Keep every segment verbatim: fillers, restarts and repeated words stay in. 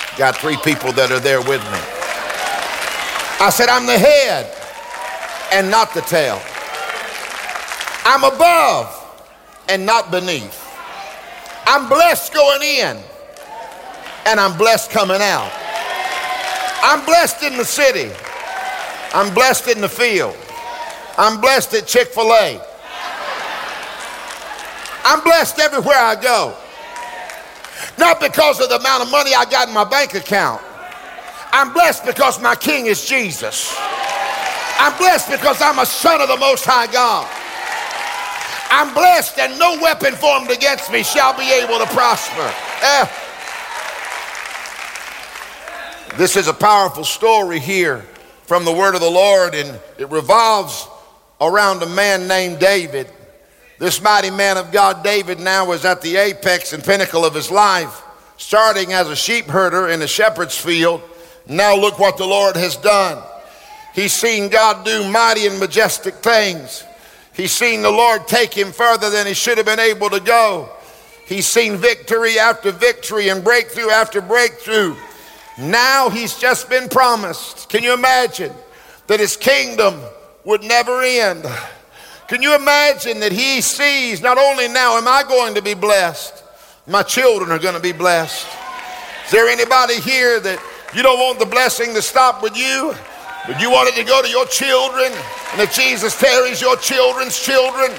Got three people that are there with me. I said, I'm the head and not the tail. I'm above and not beneath. I'm blessed going in and I'm blessed coming out. I'm blessed in the city. I'm blessed in the field. I'm blessed at Chick-fil-A. I'm blessed everywhere I go. Not because of the amount of money I got in my bank account. I'm blessed because my King is Jesus. I'm blessed because I'm a son of the Most High God. I'm blessed and no weapon formed against me shall be able to prosper. Eh. This is a powerful story here from the word of the Lord, and it revolves around a man named David. This mighty man of God, David, now was at the apex and pinnacle of his life, starting as a sheep herder in a shepherd's field. Now look what the Lord has done. He's seen God do mighty and majestic things. He's seen the Lord take him further than he should have been able to go. He's seen victory after victory and breakthrough after breakthrough. Now he's just been promised. Can you imagine that his kingdom would never end? Can you imagine that he sees not only now am I going to be blessed, my children are going to be blessed. Is there anybody here that you don't want the blessing to stop with you, but you want it to go to your children, and if Jesus tarries, your children's children?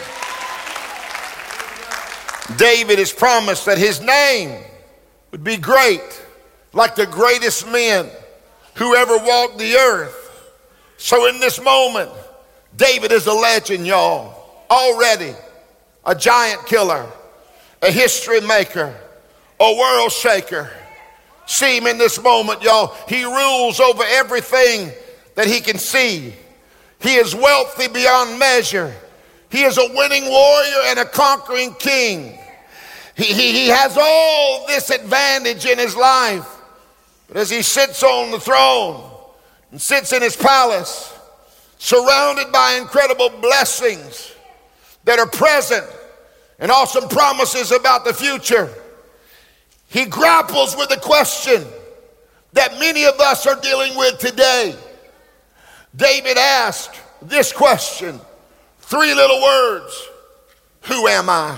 David is promised that his name would be great, like the greatest men who ever walked the earth. So in this moment, David is a legend, y'all. Already a giant killer, a history maker, a world shaker. See him in this moment, y'all. He rules over everything that he can see. He is wealthy beyond measure. He is a winning warrior and a conquering king. He, he, he has all this advantage in his life. But as he sits on the throne and sits in his palace, surrounded by incredible blessings that are present and awesome promises about the future, he grapples with the question that many of us are dealing with today. David asked this question, three little words: who am I?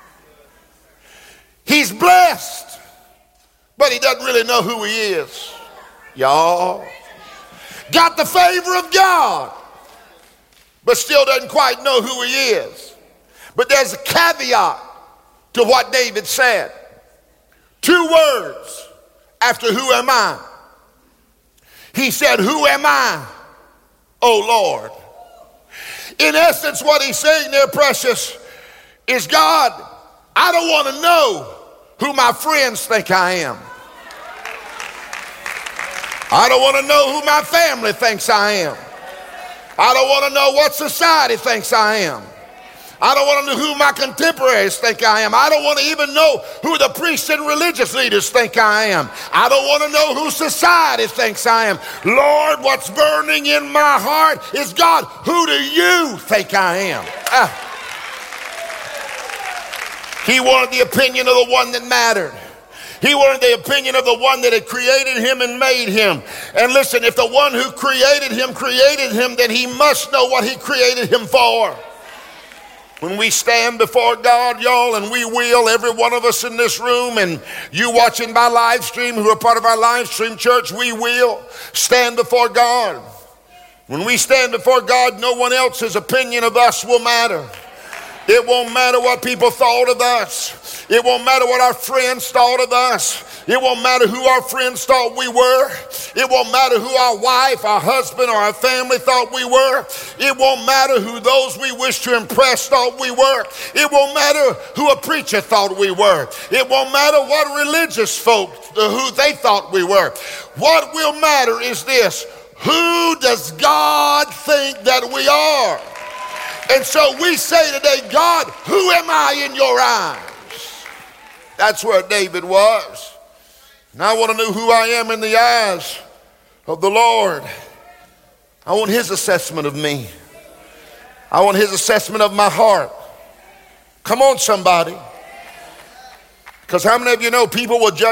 He's blessed, but he doesn't really know who he is. Y'all got the favor of God, but still doesn't quite know who he is. But there's a caveat to what David said. Two words after who am I. He said, who am I, oh Lord? In essence, what he's saying there, precious, is God, I don't want to know who my friends think I am. I don't want to know who my family thinks I am. I don't want to know what society thinks I am. I don't want to know who my contemporaries think I am. I don't want to even know who the priests and religious leaders think I am. I don't want to know who society thinks I am. Lord, what's burning in my heart is, God, who do you think I am? Ah. He wanted the opinion of the one that mattered. He wanted the opinion of the one that had created him and made him. And listen, if the one who created him created him, then he must know what he created him for. When we stand before God, y'all, and we will, every one of us in this room, and you watching by live stream who are part of our live stream church, we will stand before God. When we stand before God, no one else's opinion of us will matter. It won't matter what people thought of us. It won't matter what our friends thought of us. It won't matter who our friends thought we were. It won't matter who our wife, our husband, or our family thought we were. It won't matter who those we wish to impress thought we were. It won't matter who a preacher thought we were. It won't matter what religious folk, who they thought we were. What will matter is this: who does God think that we are? And so we say today, God, who am I in your eyes? That's where David was. And I want to know who I am in the eyes of the Lord. I want his assessment of me. I want his assessment of my heart. Come on, somebody. Because how many of you know people will judge